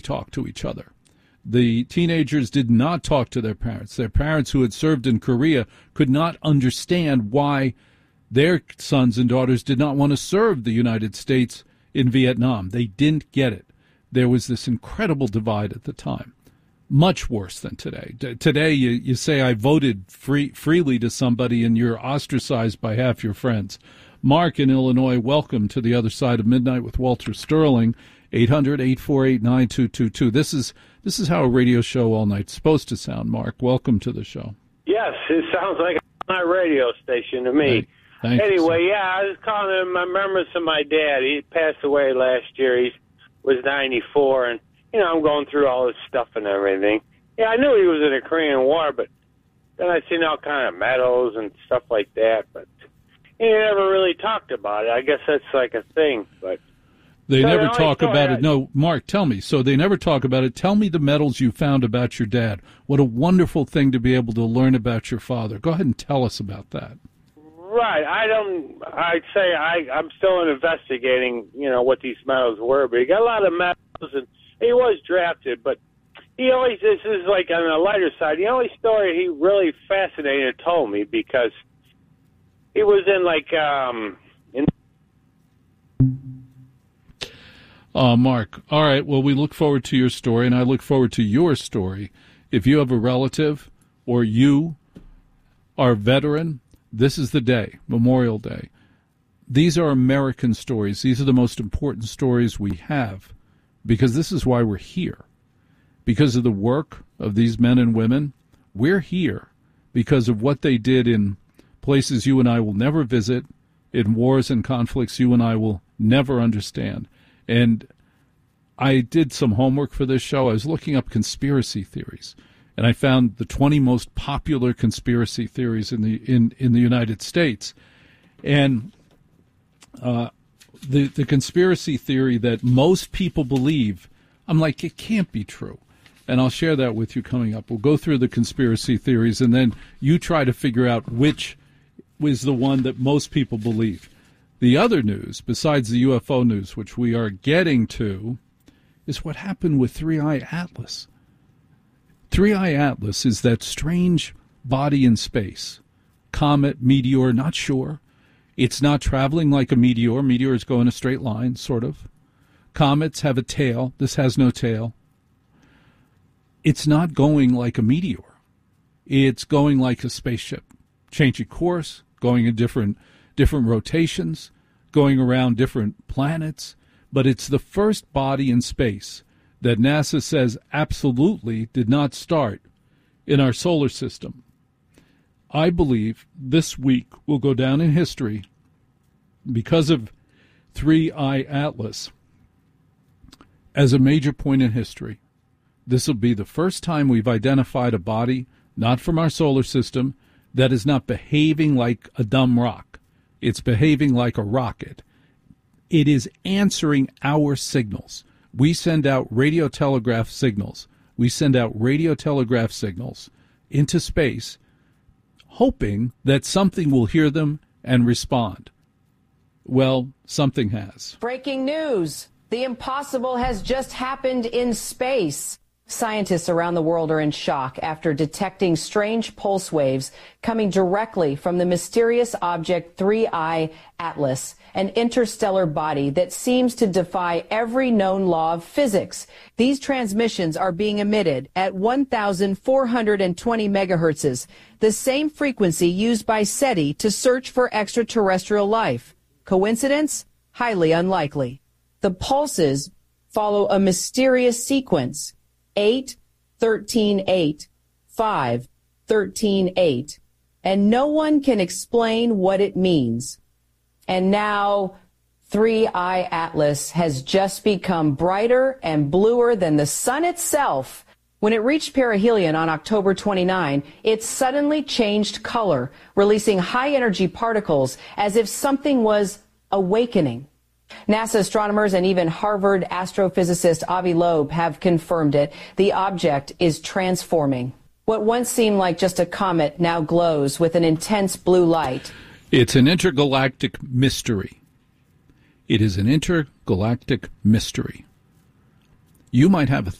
talk to each other. The teenagers did not talk to their parents. Their parents who had served in Korea could not understand why their sons and daughters did not want to serve the United States in Vietnam. They didn't get it. There was this incredible divide at the time, much worse than today. Today, you say, I voted freely to somebody, and you're ostracized by half your friends. Mark in Illinois, welcome to The Other Side of Midnight with Walter Sterling, 800-848-9222. This is how a radio show all night's supposed to sound, Mark. Welcome to the show. Yes, it sounds like a radio station to me. Anyway, I was calling him remembrance of my dad. He passed away last year. He was 94, and, I'm going through all this stuff and everything. Yeah, I knew he was in the Korean War, but then I seen all kind of medals and stuff like that, but he never really talked about it. I guess that's like a thing, but... They never talk about it. No, Mark, tell me. So they never talk about it. Tell me the medals you found about your dad. What a wonderful thing to be able to learn about your father. Go ahead and tell us about that. Right. I'd say I'm still investigating, what these medals were, but he got a lot of medals, and he was drafted, but he always, this is like on the lighter side, the only story he really fascinated told me, because he was in Mark, all right, well, we look forward to your story, and I look forward to your story. If you have a relative or you are a veteran, this is the day, Memorial Day. These are American stories. These are the most important stories we have, because this is why we're here. Because of the work of these men and women, we're here because of what they did in places you and I will never visit, in wars and conflicts you and I will never understand. And I did some homework for this show. I was looking up conspiracy theories, and I found the 20 most popular conspiracy theories in the United States. And the conspiracy theory that most people believe, I'm like, it can't be true. And I'll share that with you coming up. We'll go through the conspiracy theories, and then you try to figure out which was the one that most people believe. The other news, besides the UFO news, which we are getting to, is what happened with 3I Atlas. 3I Atlas is that strange body in space. Comet, meteor, not sure. It's not traveling like a meteor. Meteors go in a straight line, sort of. Comets have a tail. This has no tail. It's not going like a meteor. It's going like a spaceship, changing course, going in different rotations, going around different planets. But it's the first body in space that NASA says absolutely did not start in our solar system. I believe this week will go down in history because of 3I Atlas as a major point in history. This will be the first time we've identified a body, not from our solar system, that is not behaving like a dumb rock. It's behaving like a rocket. It is answering our signals. We send out radio telegraph signals. We send out radio telegraph signals into space, hoping that something will hear them and respond. Well, something has. Breaking news. The impossible has just happened in space. Scientists around the world are in shock after detecting strange pulse waves coming directly from the mysterious object 3I Atlas, an interstellar body that seems to defy every known law of physics. These transmissions are being emitted at 1,420 megahertzes, the same frequency used by SETI to search for extraterrestrial life. Coincidence? Highly unlikely. The pulses follow a mysterious sequence: 8, 13, 8, 5, 13, 8, and no one can explain what it means. And now 3I Atlas has just become brighter and bluer than the sun itself. When it reached perihelion on October 29, it suddenly changed color, releasing high-energy particles as if something was awakening. NASA astronomers and even Harvard astrophysicist Avi Loeb have confirmed it. The object is transforming. What once seemed like just a comet now glows with an intense blue light. It's an intergalactic mystery. It is an intergalactic mystery. you might have a